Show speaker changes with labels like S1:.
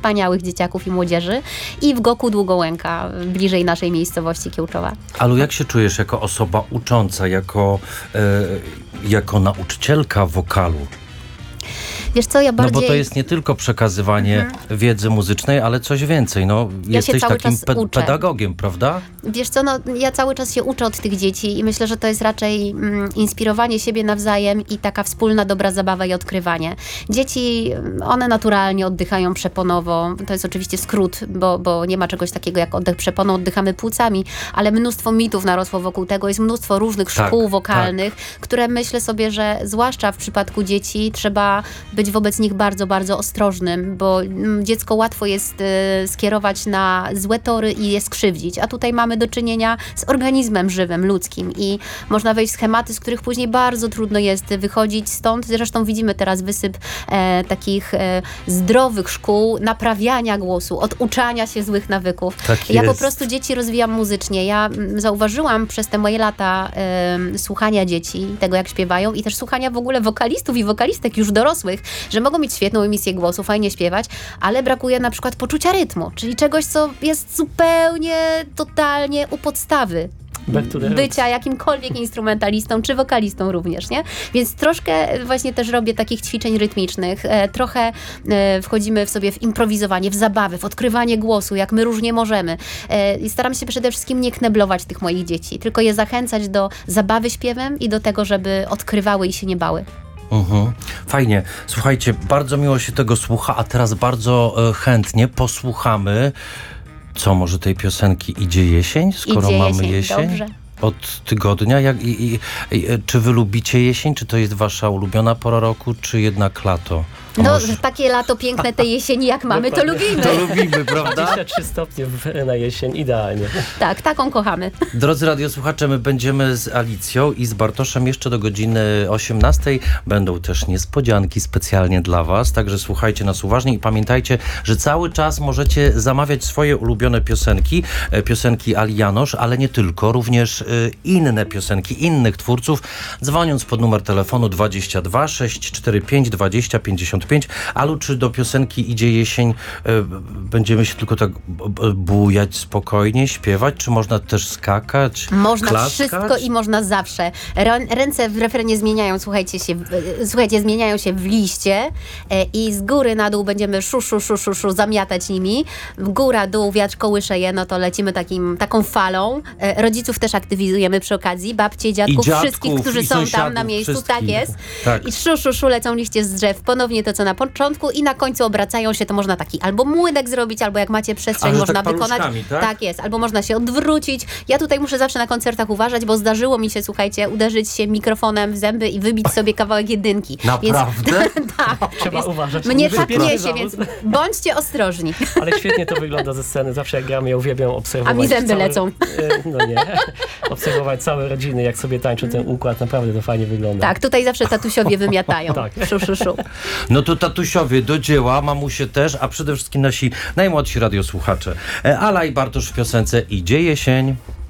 S1: wspaniałych dzieciaków i młodzieży i w Goku Długołęka, bliżej naszej miejscowości Kiełczowa.
S2: Alu, jak się czujesz jako osoba ucząca, jako nauczycielka wokalu?
S1: Wiesz co, ja bardziej...
S2: No bo to jest nie tylko przekazywanie wiedzy muzycznej, ale coś więcej. No, jesteś
S1: cały
S2: takim
S1: czas uczę.
S2: pedagogiem, prawda?
S1: Wiesz co, ja cały czas się uczę od tych dzieci i myślę, że to jest raczej inspirowanie siebie nawzajem i taka wspólna dobra zabawa i odkrywanie. Dzieci, one naturalnie oddychają przeponowo. To jest oczywiście skrót, bo nie ma czegoś takiego jak oddech przeponą, oddychamy płucami, ale mnóstwo mitów narosło wokół tego. Jest mnóstwo różnych szkół wokalnych, które myślę sobie, że zwłaszcza w przypadku dzieci trzeba być wobec nich bardzo, bardzo ostrożnym, bo dziecko łatwo jest skierować na złe tory i je skrzywdzić, a tutaj mamy do czynienia z organizmem żywym, ludzkim i można wejść w schematy, z których później bardzo trudno jest wychodzić stąd. Zresztą widzimy teraz wysyp takich zdrowych szkół naprawiania głosu, oduczania się złych nawyków.
S2: Tak
S1: ja
S2: jest.
S1: po prostu dzieci rozwijam muzycznie. Ja zauważyłam przez te moje lata słuchania dzieci, tego jak śpiewają i też słuchania w ogóle wokalistów i wokalistek już dorosłych, że mogą mieć świetną emisję głosu, fajnie śpiewać, ale brakuje na przykład poczucia rytmu, czyli czegoś, co jest zupełnie, totalnie u podstawy bycia jakimkolwiek instrumentalistą, czy wokalistą również, nie? Więc troszkę właśnie też robię takich ćwiczeń rytmicznych, trochę wchodzimy sobie w improwizowanie, w zabawę, w odkrywanie głosu, jak my różnie możemy. I staram się przede wszystkim nie kneblować tych moich dzieci, tylko je zachęcać do zabawy śpiewem i do tego, żeby odkrywały i się nie bały.
S2: Fajnie. Słuchajcie, bardzo miło się tego słucha, a teraz bardzo chętnie posłuchamy, co może tej piosenki Idzie jesień, skoro
S1: Idzie
S2: mamy
S1: jesień. Dobrze.
S2: Od tygodnia. Czy wy lubicie jesień? Czy to jest wasza ulubiona pora roku, czy jednak lato?
S1: No, takie lato piękne tej jesieni, jak mamy, to lubimy.
S2: To lubimy, prawda?
S3: 23 stopnie na jesień, idealnie.
S1: Tak, taką kochamy.
S2: Drodzy radiosłuchacze, my będziemy z Alicją i z Bartoszem jeszcze do godziny 18. Będą też niespodzianki specjalnie dla was, także słuchajcie nas uważnie i pamiętajcie, że cały czas możecie zamawiać swoje ulubione piosenki Ali Janosz, ale nie tylko, również inne piosenki, innych twórców, dzwoniąc pod numer telefonu 22 645 20 55. Alu, czy do piosenki Idzie jesień będziemy się tylko tak bujać spokojnie, śpiewać, czy można też skakać,
S1: Można
S2: klaskać?
S1: wszystko i można zawsze. Ręce w refrenie zmieniają, słuchajcie, zmieniają się w liście i z góry na dół będziemy szu, zamiatać nimi. W góra, dół, wiatr kołysze je, no to lecimy taką falą. Rodziców też aktywizujemy przy okazji, babcie, dziadków, wszystkich, którzy są tam na miejscu.
S2: wszystkich.
S1: Tak jest.
S2: Tak.
S1: I szu, lecą liście z drzew. Ponownie to, co na początku i na końcu obracają się, to można taki albo młynek zrobić, albo jak macie przestrzeń, można
S2: tak
S1: wykonać.
S2: tak?
S1: Tak jest, albo można się odwrócić. Ja tutaj muszę zawsze na koncertach uważać, bo zdarzyło mi się, słuchajcie, uderzyć się mikrofonem w zęby i wybić sobie kawałek jedynki.
S2: Naprawdę?
S1: Tak.
S3: Trzeba uważać.
S1: Mnie tak
S3: Niebezpieczny
S1: niesie,
S3: zawód.
S1: więc bądźcie ostrożni.
S3: Ale świetnie to wygląda ze sceny. Zawsze jak gram, ja uwielbiam obserwować.
S1: A mi zęby lecą.
S3: No nie. Obserwować całe rodziny, jak sobie tańczą ten układ. Naprawdę to fajnie wygląda.
S1: Tak, tutaj zawsze tatusiowie wymiatają.
S3: Tak.
S1: Szu.
S2: No to tatusiowie do dzieła, mamusie też, a przede wszystkim nasi najmłodsi radiosłuchacze. Ala i Bartosz w piosence Idzie jesień.